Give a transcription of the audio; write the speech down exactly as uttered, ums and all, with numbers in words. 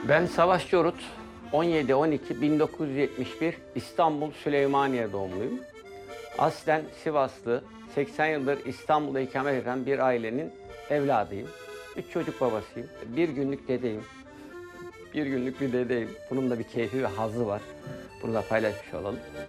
Ben Savaş Corut, on yedi on iki bin dokuz yüz yetmiş bir İstanbul Süleymaniye doğumluyum. Aslen Sivaslı, seksen yıldır İstanbul'da ikamet eden bir ailenin evladıyım. Üç çocuk babasıyım. Bir günlük dedeyim. Bir günlük bir dedeyim. Bunun da bir keyfi ve hazzı var. Bunu da paylaşmış olalım.